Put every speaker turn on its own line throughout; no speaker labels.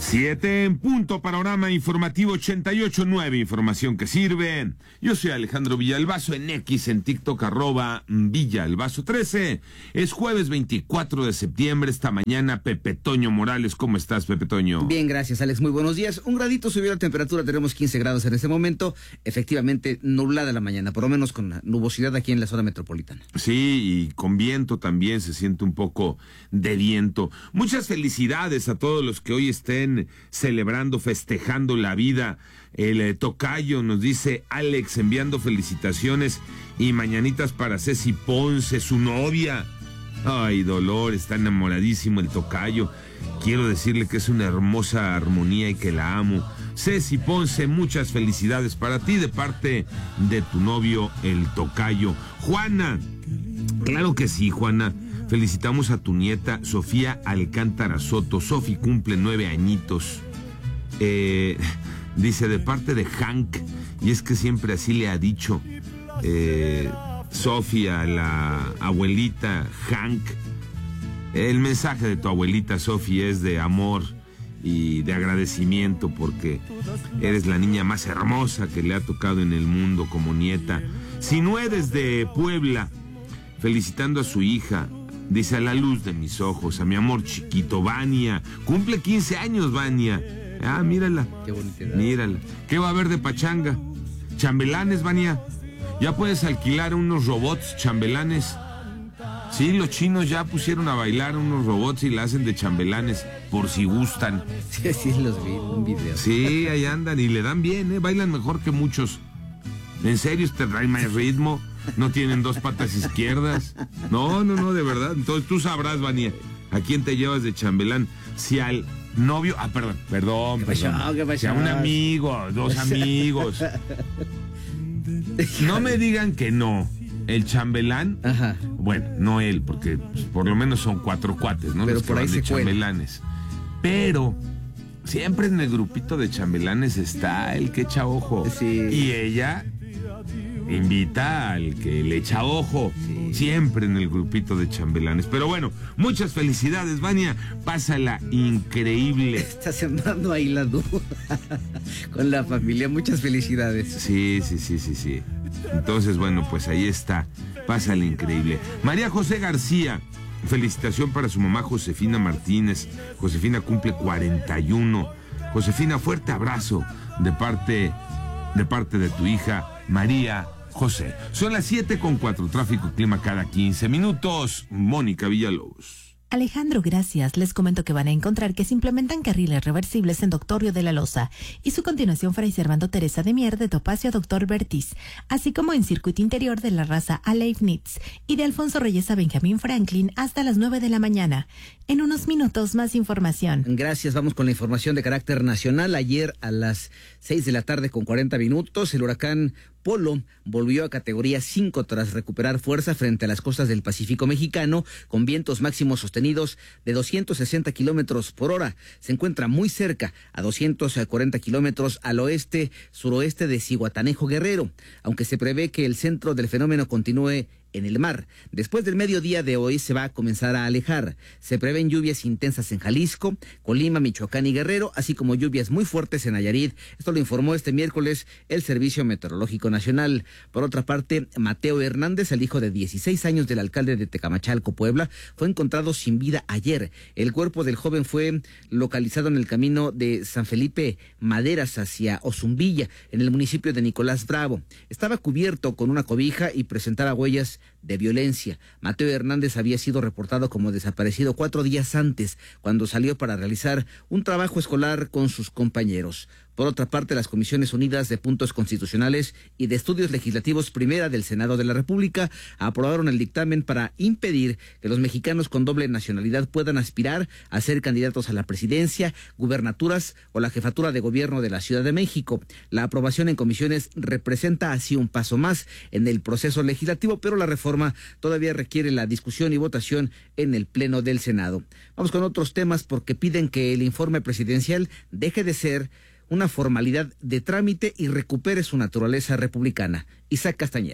7 en punto, panorama informativo 88.9, información que sirve. Yo soy Alejandro Villalbazo, en X, en TikTok, @Villalbazo13. Es jueves 24 de septiembre, esta mañana, Pepe Toño Morales. ¿Cómo estás, Pepe Toño?
Bien, gracias, Alex, muy buenos días. Un gradito subió la temperatura, tenemos 15 grados en este momento. Efectivamente, nublada la mañana, por lo menos con nubosidad aquí en la zona metropolitana.
Sí, y con viento también, se siente un poco de viento. Muchas felicidades a todos los que hoy estén celebrando, festejando la vida. El tocayo, nos dice Alex, enviando felicitaciones y mañanitas para Ceci Ponce, su novia. Ay, Dolor, está enamoradísimo el tocayo. Quiero decirle que es una hermosa armonía y que la amo. Ceci Ponce, muchas felicidades para ti de parte de tu novio, el tocayo. Juana, claro que sí, Juana. Felicitamos a tu nieta, Sofía Alcántara Soto. Sofi cumple 9 añitos. Dice, de parte de Hank, y es que siempre así le ha dicho Sofía, la abuelita Hank. El mensaje de tu abuelita Sofi es de amor y de agradecimiento porque eres la niña más hermosa que le ha tocado en el mundo como nieta. Sinué desde Puebla, felicitando a su hija. Dice, a la luz de mis ojos, a mi amor chiquito, Vania. Cumple 15 años, Vania. Ah, mírala.
Qué bonita edad.
Mírala. ¿Qué va a haber de pachanga? Chambelanes, Vania. Ya puedes alquilar unos robots chambelanes. Sí, los chinos ya pusieron a bailar unos robots y la hacen de chambelanes, por si gustan.
Sí, sí, los vi en un video.
Sí, ahí andan y le dan bien, bailan mejor que muchos. En serio, este trae más ritmo. No tienen dos patas izquierdas. No, de verdad. Entonces tú sabrás, Vania, a quién te llevas de chambelán. Si al novio, perdón.
¿Qué pasó?
Si a un amigo, dos amigos. No me digan que no. El chambelán,
Ajá.
bueno, no él, porque pues, por lo menos son 4 cuates, ¿no?
Pero
Los que
por ahí
van de
se cuela.
chambelanes. Pero siempre en el grupito de chambelanes está el que echa ojo.
Sí.
Y ella invita al que le echa ojo. Sí. Siempre en el grupito de chambelanes. Pero bueno, muchas felicidades, Vania. Pásala increíble.
Está sembrando ahí la duda con la familia. Muchas felicidades.
Sí. Entonces, bueno, pues ahí está. Pásala increíble. María José García, felicitación para su mamá Josefina Martínez. Josefina cumple 41. Josefina, fuerte abrazo de parte de tu hija María José. Son las 7:04, tráfico y clima cada 15 minutos. Mónica Villalobos.
Alejandro, gracias. Les comento que van a encontrar que se implementan carriles reversibles en Doctorio de la Loza y su continuación Fray Servando Teresa de Mier de Topacio a Doctor Bertiz, así como en circuito interior de la raza a Leibniz y de Alfonso Reyes a Benjamín Franklin hasta las 9 de la mañana. En unos minutos más información.
Gracias, vamos con la información de carácter nacional. Ayer a las 6 de la tarde con 40 minutos, el huracán Polo volvió a categoría 5 tras recuperar fuerza frente a las costas del Pacífico mexicano con vientos máximos sostenidos de 260 kilómetros por hora. Se encuentra muy cerca, a 240 kilómetros al oeste-suroeste de Zihuatanejo, Guerrero, aunque se prevé que el centro del fenómeno continúe en el mar. Después del mediodía de hoy se va a comenzar a alejar. Se prevén lluvias intensas en Jalisco, Colima, Michoacán y Guerrero, así como lluvias muy fuertes en Nayarit. Esto lo informó este miércoles el Servicio Meteorológico Nacional. Por otra parte, Mateo Hernández, el hijo de 16 años del alcalde de Tecamachalco, Puebla, fue encontrado sin vida ayer. El cuerpo del joven fue localizado en el camino de San Felipe Maderas hacia Ozumbilla, en el municipio de Nicolás Bravo. Estaba cubierto con una cobija y presentaba huellas de violencia. Mateo Hernández había sido reportado como desaparecido 4 días antes, cuando salió para realizar un trabajo escolar con sus compañeros. Por otra parte, las Comisiones Unidas de Puntos Constitucionales y de Estudios Legislativos Primera del Senado de la República aprobaron el dictamen para impedir que los mexicanos con doble nacionalidad puedan aspirar a ser candidatos a la presidencia, gubernaturas o la jefatura de gobierno de la Ciudad de México. La aprobación en comisiones representa así un paso más en el proceso legislativo, pero la reforma todavía requiere la discusión y votación en el Pleno del Senado. Vamos con otros temas porque piden que el informe presidencial deje de ser una formalidad de trámite y recupere su naturaleza republicana. Isaac Castañeda.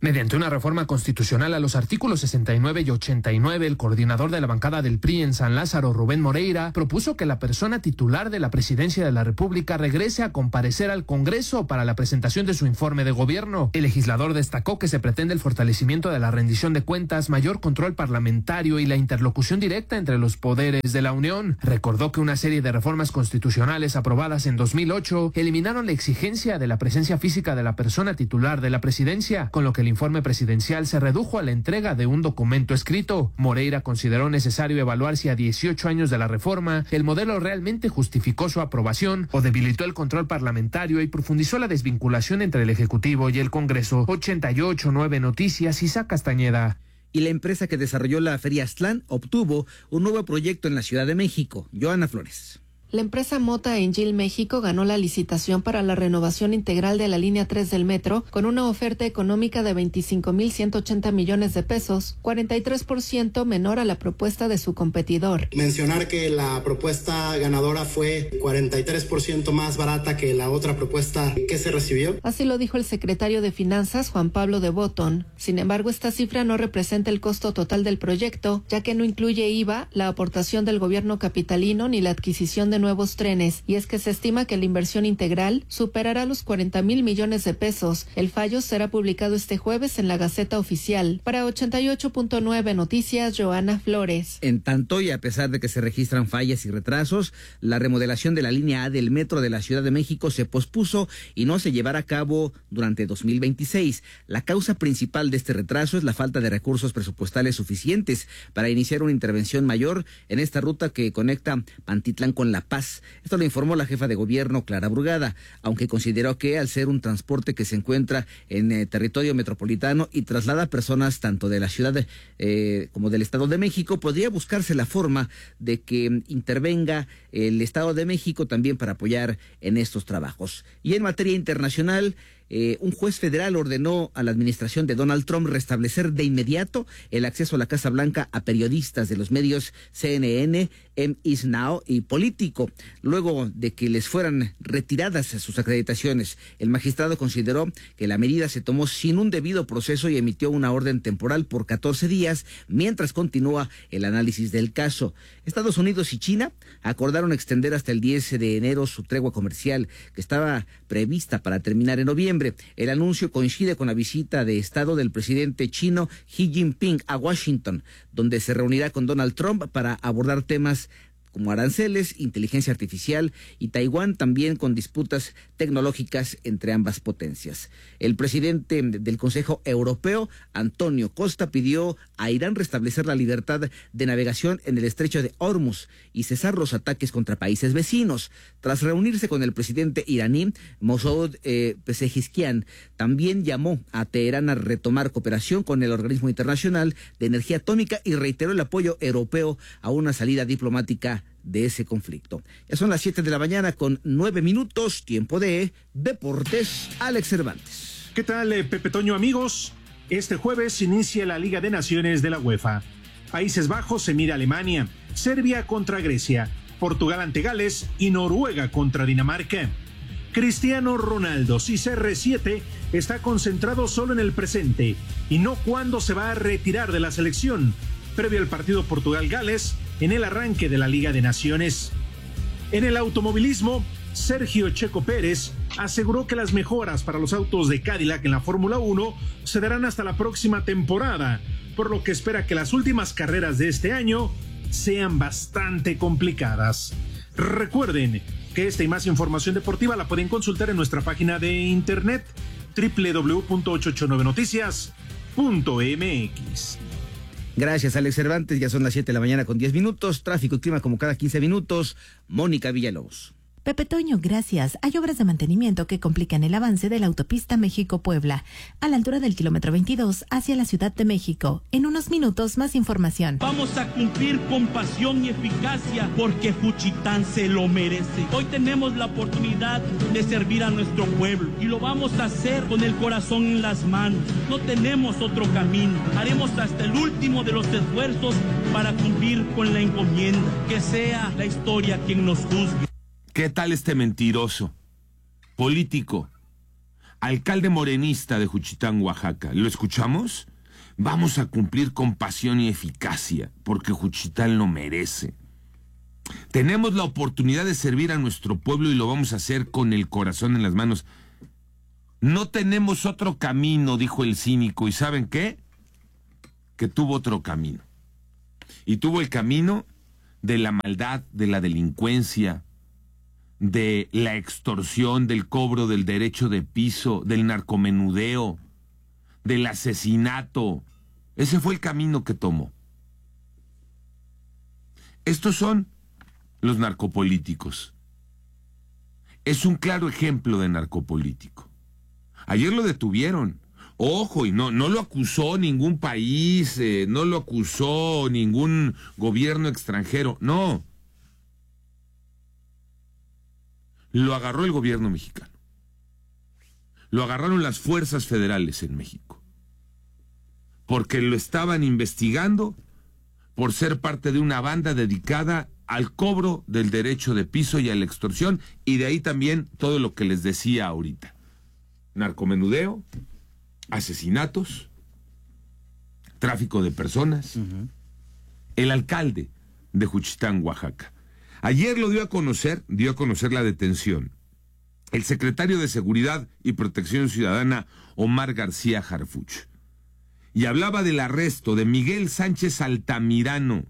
Mediante una reforma constitucional a los artículos 69 y 89, el coordinador de la bancada del PRI en San Lázaro, Rubén Moreira, propuso que la persona titular de la presidencia de la República regrese a comparecer al Congreso para la presentación de su informe de gobierno. El legislador destacó que se pretende el fortalecimiento de la rendición de cuentas, mayor control parlamentario y la interlocución directa entre los poderes de la Unión. Recordó que una serie de reformas constitucionales aprobadas en 2008 eliminaron la exigencia de la presencia física de la persona titular de la presidencia, con lo que el informe presidencial se redujo a la entrega de un documento escrito. Moreira consideró necesario evaluar si a 18 años de la reforma el modelo realmente justificó su aprobación o debilitó el control parlamentario y profundizó la desvinculación entre el Ejecutivo y el Congreso. 88.9 Noticias, Isaac Castañeda.
Y la empresa que desarrolló la Feria Aztlán obtuvo un nuevo proyecto en la Ciudad de México. Joana Flores.
La empresa Mota Engil México ganó la licitación para la renovación integral de la línea 3 del metro con una oferta económica de 25,180 millones de pesos, 43% menor a la propuesta de su competidor.
Mencionar que la propuesta ganadora fue 43% más barata que la otra propuesta que se recibió.
Así lo dijo el secretario de Finanzas, Juan Pablo de Botton. Sin embargo, esta cifra no representa el costo total del proyecto, ya que no incluye IVA, la aportación del gobierno capitalino ni la adquisición de nuevos trenes, y es que se estima que la inversión integral superará los 40,000 millones de pesos. El fallo será publicado este jueves en la Gaceta Oficial. Para 88.9 Noticias, Joana Flores.
En tanto, y a pesar de que se registran fallas y retrasos, la remodelación de la línea A del metro de la Ciudad de México se pospuso y no se llevará a cabo durante 2026. La causa principal de este retraso es la falta de recursos presupuestales suficientes para iniciar una intervención mayor en esta ruta que conecta Pantitlán con La Paz. Esto lo informó la jefa de gobierno, Clara Brugada, aunque consideró que al ser un transporte que se encuentra en territorio metropolitano y traslada personas tanto de la ciudad como del Estado de México, podría buscarse la forma de que intervenga el Estado de México también para apoyar en estos trabajos. Y en materia internacional, un juez federal ordenó a la administración de Donald Trump restablecer de inmediato el acceso a la Casa Blanca a periodistas de los medios CNN, MIS Now y Político, luego de que les fueran retiradas sus acreditaciones. El magistrado consideró que la medida se tomó sin un debido proceso y emitió una orden temporal por 14 días, mientras continúa el análisis del caso. Estados Unidos y China acordaron extender hasta el 10 de enero su tregua comercial, que estaba prevista para terminar en noviembre. El anuncio coincide con la visita de Estado del presidente chino Xi Jinping a Washington, donde se reunirá con Donald Trump para abordar temas como aranceles, inteligencia artificial y Taiwán, también con disputas tecnológicas entre ambas potencias. El presidente del Consejo Europeo, Antonio Costa, pidió a Irán restablecer la libertad de navegación en el estrecho de Hormuz y cesar los ataques contra países vecinos. Tras reunirse con el presidente iraní, Mosoud Pezeshkian, también llamó a Teherán a retomar cooperación con el Organismo Internacional de Energía Atómica y reiteró el apoyo europeo a una salida diplomática de ese conflicto. Ya son las 7 de la mañana con 9 minutos, tiempo de Deportes. Alex Cervantes.
¿Qué tal, Pepe Toño, amigos? Este jueves inicia la Liga de Naciones de la UEFA. Países Bajos se mide a Alemania, Serbia contra Grecia, Portugal ante Gales y Noruega contra Dinamarca. Cristiano Ronaldo, si CR7, está concentrado solo en el presente y no cuándo se va a retirar de la selección, previo al partido Portugal-Gales en el arranque de la Liga de Naciones. En el automovilismo, Sergio Checo Pérez aseguró que las mejoras para los autos de Cadillac en la Fórmula 1 se darán hasta la próxima temporada, por lo que espera que las últimas carreras de este año sean bastante complicadas. Recuerden que esta y más información deportiva la pueden consultar en nuestra página de internet www.889noticias.mx.
Gracias, Alex Cervantes. Ya son las 7 de la mañana con 10 minutos. Tráfico y clima como cada 15 minutos. Mónica Villalobos.
Pepe Toño, gracias. Hay obras de mantenimiento que complican el avance de la autopista México-Puebla, a la altura del kilómetro 22 hacia la Ciudad de México. En unos minutos, más información.
Vamos a cumplir con pasión y eficacia porque Juchitán se lo merece. Hoy tenemos la oportunidad de servir a nuestro pueblo y lo vamos a hacer con el corazón en las manos. No tenemos otro camino. Haremos hasta el último de los esfuerzos para cumplir con la encomienda. Que sea la historia quien nos juzgue.
¿Qué tal este mentiroso? Político. alcalde morenista de Juchitán, Oaxaca. ¿Lo escuchamos? Vamos a cumplir con pasión y eficacia, porque Juchitán lo merece. Tenemos la oportunidad de servir a nuestro pueblo y lo vamos a hacer con el corazón en las manos. No tenemos otro camino, dijo el cínico. ¿Y saben qué? Que tuvo otro camino. Y tuvo el camino de la maldad, de la delincuencia, de la extorsión, del cobro del derecho de piso, del narcomenudeo, del asesinato. Ese fue el camino que tomó. Estos son los narcopolíticos. Es un claro ejemplo de narcopolítico. Ayer lo detuvieron. Ojo, y no lo acusó ningún país, no lo acusó ningún gobierno extranjero, no. Lo agarró el gobierno mexicano. Lo agarraron las fuerzas federales en México. Porque lo estaban investigando por ser parte de una banda dedicada al cobro del derecho de piso y a la extorsión, y de ahí también todo lo que les decía ahorita. Narcomenudeo, asesinatos, tráfico de personas. El alcalde de Juchitán, Oaxaca. Ayer lo dio a conocer la detención el secretario de Seguridad y Protección Ciudadana, Omar García Harfuch. Y hablaba del arresto de Miguel Sánchez Altamirano,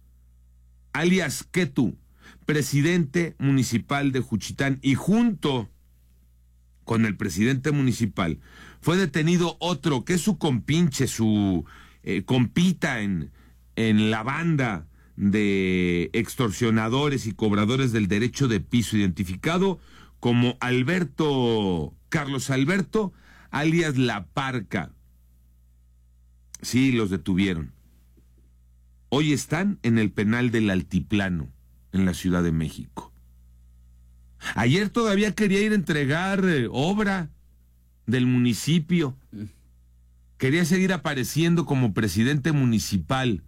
alias Ketu, presidente municipal de Juchitán, y junto con el presidente municipal fue detenido otro que es su compinche, su compita en la banda de extorsionadores y cobradores del derecho de piso, identificado como Carlos Alberto, alias La Parca. Sí, los detuvieron. Hoy están en el penal del Altiplano, en la Ciudad de México. Ayer todavía quería ir a entregar obra del municipio. Quería seguir apareciendo como presidente municipal,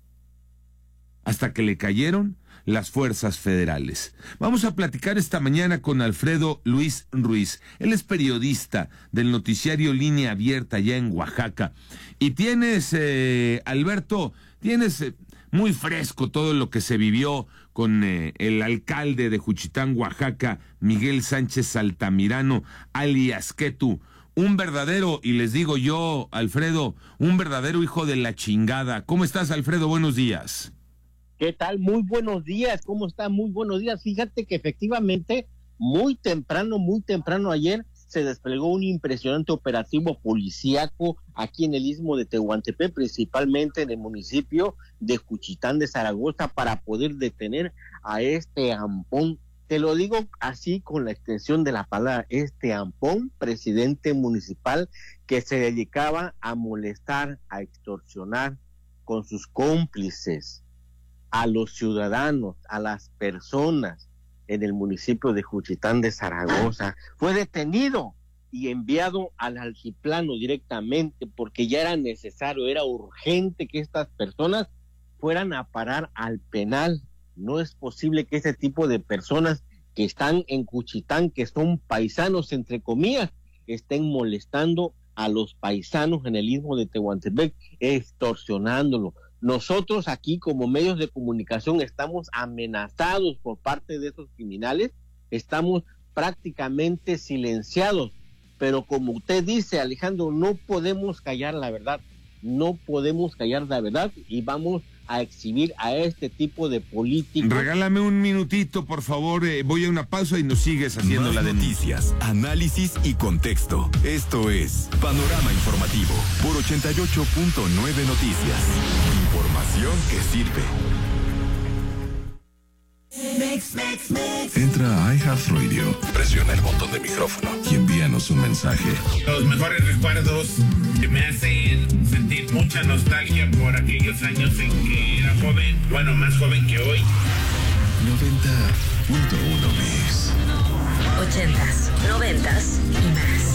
hasta que le cayeron las fuerzas federales. Vamos a platicar esta mañana con Alfredo Luis Ruiz. Él es periodista del noticiario Línea Abierta allá en Oaxaca. Y tienes, Alberto, muy fresco todo lo que se vivió con el alcalde de Juchitán, Oaxaca, Miguel Sánchez Altamirano, alias Ketu. Un verdadero, y les digo yo, Alfredo, un verdadero hijo de la chingada. ¿Cómo estás, Alfredo? Buenos días.
¿Qué tal? Muy buenos días, ¿cómo está? Muy buenos días. Fíjate que efectivamente, muy temprano ayer, se desplegó un impresionante operativo policíaco aquí en el Istmo de Tehuantepec, principalmente en el municipio de Juchitán de Zaragoza, para poder detener a este ampón. Te lo digo así con la extensión de la palabra, este ampón, presidente municipal, que se dedicaba a molestar, a extorsionar con sus cómplices a los ciudadanos, a las personas en el municipio de Juchitán de Zaragoza. Fue detenido y enviado al altiplano directamente, porque ya era necesario, era urgente que estas personas fueran a parar al penal. No es posible que ese tipo de personas que están en Juchitán, que son paisanos entre comillas, estén molestando a los paisanos en el Istmo de Tehuantepec, extorsionándolo. Nosotros aquí como medios de comunicación estamos amenazados por parte de esos criminales, estamos prácticamente silenciados, pero como usted dice, Alejandro, no podemos callar la verdad, y vamos a exhibir a este tipo de políticos.
Regálame un minutito, por favor, voy a una pausa y nos sigues haciendo la denuncia.
Noticias, análisis y contexto. Esto es Panorama Informativo por 88.9 Noticias. Información que sirve. Entra a iHeartRadio, presiona el botón de micrófono y envíanos un mensaje.
Los mejores recuerdos que me hacen sentir mucha nostalgia por aquellos años en que era joven, bueno, más joven que hoy.
90.1 Mix.
80s, 90s y más.